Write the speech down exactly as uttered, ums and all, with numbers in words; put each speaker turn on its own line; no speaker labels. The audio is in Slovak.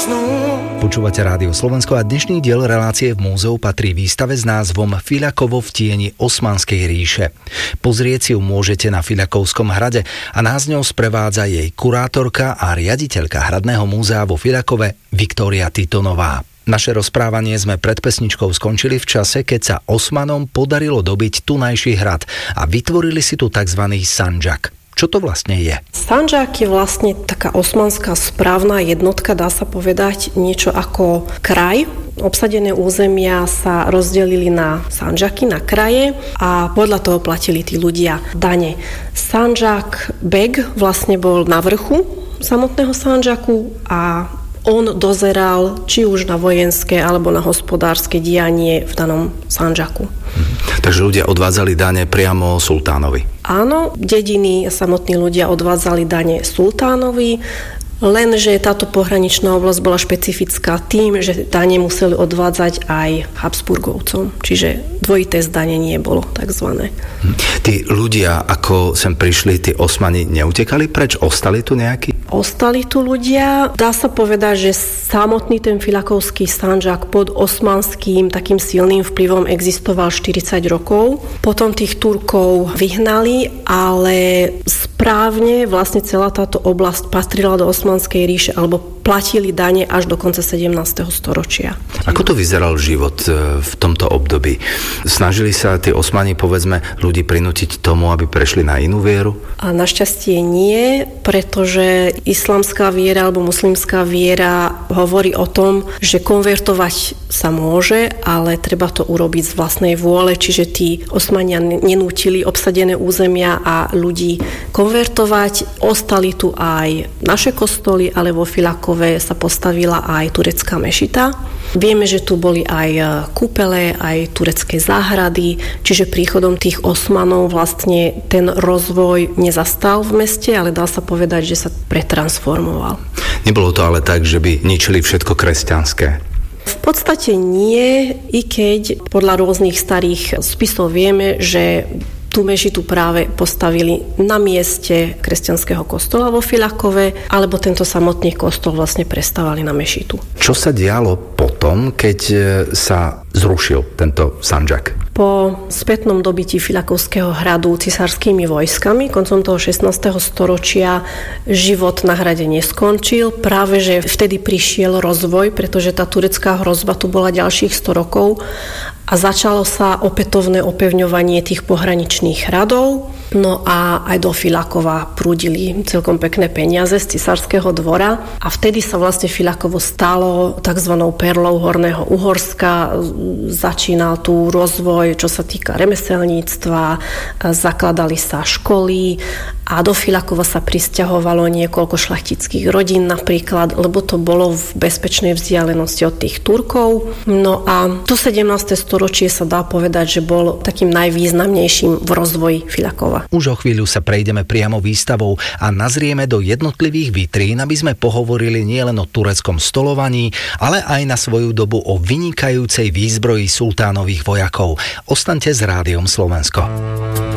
snu.
Počúvate Rádio Slovensko a dnešný diel relácie v múzeu patrí výstave s názvom Fiľakovo v tieni Osmanskej ríše. Pozrieť si ju môžete na Fiľakovskom hrade a nás ňou sprevádza jej kurátorka a riaditeľka Hradného múzea vo Fiľakove Viktória Titonová. Naše rozprávanie sme pred pesničkou skončili v čase, keď sa Osmanom podarilo dobiť tunajší hrad a vytvorili si tu tzv. Sandžak. Čo to vlastne je?
Sandžak je vlastne taká osmanská správna jednotka, dá sa povedať, niečo ako kraj. Obsadené územia sa rozdelili na sandžaky, na kraje a podľa toho platili tí ľudia dane. Sandžak beg vlastne bol na vrchu samotného sandžaku a on dozeral či už na vojenské alebo na hospodárske dianie v danom sandžaku.
Takže ľudia odvádzali dane priamo sultánovi.
Áno, dediny a samotní ľudia odvádzali dane sultánovi, lenže táto pohraničná oblasť bola špecifická tým, že dane museli odvádzať aj Habsburgovcom. Čiže dvojité zdanenie bolo takzvané.
Tí ľudia, ako sem prišli, tí Osmani neutekali preč? Ostali tu nejakí?
Ostali tu ľudia. Dá sa povedať, že samotný ten Fiľakovský Sandžak pod osmanským takým silným vplyvom existoval štyridsať rokov. Potom tých Turkov vyhnali, ale správne vlastne celá táto oblasť patrila do Osmanskej ríše alebo platili dane až do konca sedemnásteho storočia.
Ako to vyzeral život v tomto období? Snažili sa tí Osmani, povedzme, ľudí prinútiť tomu, aby prešli na inú vieru?
A našťastie nie, pretože islamská viera alebo muslimská viera hovorí o tom, že konvertovať sa môže, ale treba to urobiť z vlastnej vôle, čiže tí Osmania nenútili obsadené územia a ľudí konvertovať. Ostali tu aj naše kostoly, ale vo Fiľakove sa postavila aj turecká mešita. Vieme, že tu boli aj kúpele, aj turecké záhrady, čiže príchodom tých Osmanov vlastne ten rozvoj nezastal v meste, ale dá sa povedať, že sa pretransformoval.
Nebolo to ale tak, že by ničili všetko kresťanské?
V podstate nie, i keď podľa rôznych starých spisov vieme, že tú mešitu práve postavili na mieste kresťanského kostola vo Fiľakove, alebo tento samotný kostol vlastne prestávali na mešitu.
Čo sa dialo potom, keď sa zrušil tento Sandžak?
Po spätnom dobití Fiľakovského hradu cisárskymi vojskami koncom toho šestnásteho storočia život na hrade neskončil. Práve, že vtedy prišiel rozvoj, pretože tá turecká hrozba tu bola ďalších sto rokov a začalo sa opätovné opevňovanie tých pohraničných hradov. No a aj do Fiľakova prúdili celkom pekné peniaze z cisárskeho dvora a vtedy sa vlastne Fiľakovo stalo takzvanou perlou Horného Uhorska. Začínal tu rozvoj, čo sa týka remeselníctva, zakladali sa školy a do Fiľakova sa prisťahovalo niekoľko šľachtických rodín napríklad, lebo to bolo v bezpečnej vzdialenosti od tých Turkov. No a to sedemnáste storočie sa dá povedať, že bol takým najvýznamnejším v rozvoji Fiľakova.
Už o chvíľu sa prejdeme priamo výstavou a nazrieme do jednotlivých vitrín, aby sme pohovorili nielen o tureckom stolovaní, ale aj na svoju dobu o vynikajúcej výzbroji sultánových vojakov. Ostaňte s Rádiom Slovensko.